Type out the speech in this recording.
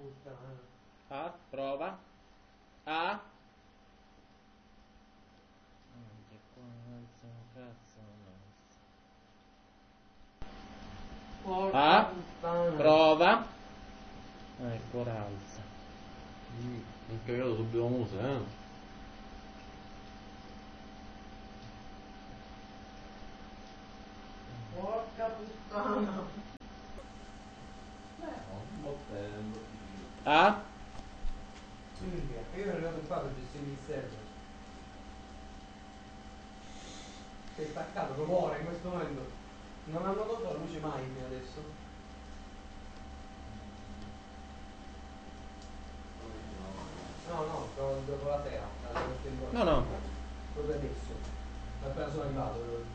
puttana. A, prova. A. Che cazzo Porca A, puttana. prova. Ecco, alza. Un cagato subito muso, Porca puttana. un po' tempo. A, Minchia, io sono arrivato qua per gestire il server. Sei staccato proprio ora in questo momento. Non hanno tolto la luce mai fino adesso. No, dopo la sera. no, no. Proprio adesso. Appena sono arrivato.